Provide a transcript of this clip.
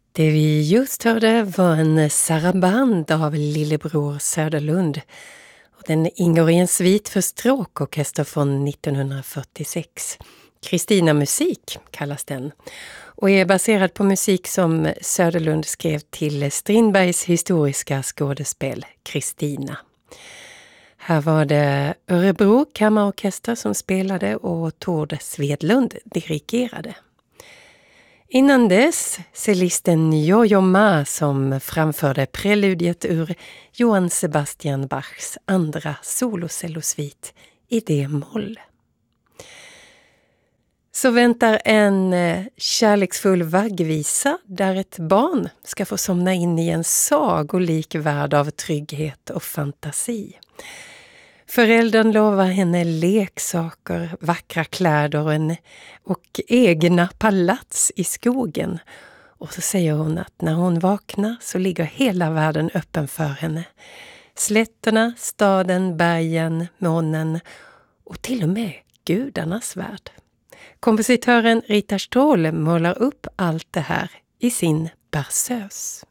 Det vi just hörde var en saraband av Lillebror Söderlund. Och den ingår i en svit för stråkorkester från 1946. Kristina musik kallas den. Och är baserad på musik som Söderlund skrev till Strindbergs historiska skådespel Kristina. Här var det Örebro kammarorkester som spelade och Tord Svedlund dirigerade. Innan dess cellisten Jojo Ma som framförde preludiet ur Johann Sebastian Bachs andra solocellosvit i D-moll. Så väntar en kärleksfull vaggvisa där ett barn ska få somna in i en sagolik värld av trygghet och fantasi. Föräldern lovar henne leksaker, vackra kläder och egna palats i skogen. Och så säger hon att när hon vaknar så ligger hela världen öppen för henne. Slätterna, staden, bergen, månen och till och med gudarnas värld. Kompositören Rita Ståhl målar upp allt det här i sin Berceuse.